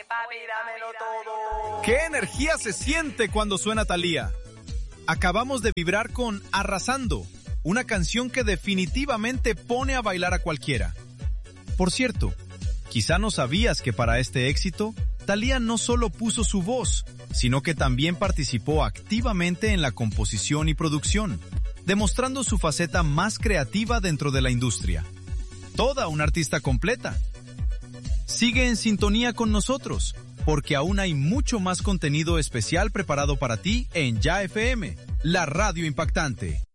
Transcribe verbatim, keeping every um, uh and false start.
papi, dámelo todo. ¿Qué energía se siente cuando suena Thalía? Acabamos de vibrar con Arrasando, una canción que definitivamente pone a bailar a cualquiera. Por cierto, quizá no sabías que para este éxito, Thalía no solo puso su voz, sino que también participó activamente en la composición y producción, demostrando su faceta más creativa dentro de la industria. Toda una artista completa. Sigue en sintonía con nosotros, porque aún hay mucho más contenido especial preparado para ti en Ya F M, la radio impactante.